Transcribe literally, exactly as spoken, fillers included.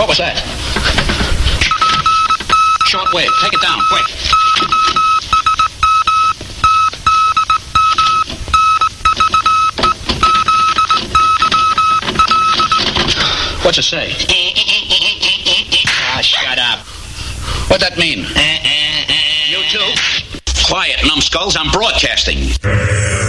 What was that? Shortwave. Take it down, quick. What's it say? Ah, shut up. What'd that mean? You too? Quiet, numbskulls. I'm broadcasting.